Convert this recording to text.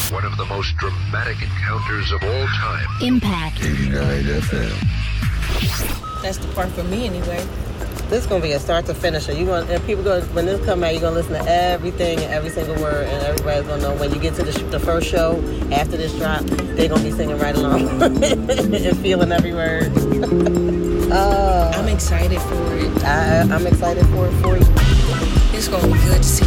One of the most dramatic encounters of all time. Impact 89 FM. That's the part for me anyway. This is gonna be a start to finish. And people go when this come out, you're gonna listen to everything and every single word, and everybody's gonna know when you get to the first show after this drop, they're gonna be singing right along and feeling every word. I'm excited for it. I'm excited for it for you. It's gonna be good to see